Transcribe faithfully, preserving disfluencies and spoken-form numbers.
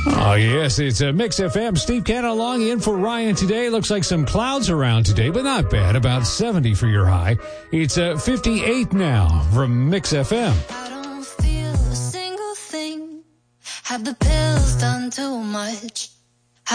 Oh, yes, it's a Mix F M. Steve Cannon along in for Ryan today. Looks like some clouds around today, but not bad. About seventy for your high. It's uh, fifty-eight now from Mix F M. I don't feel a single thing. Have the pills done too much?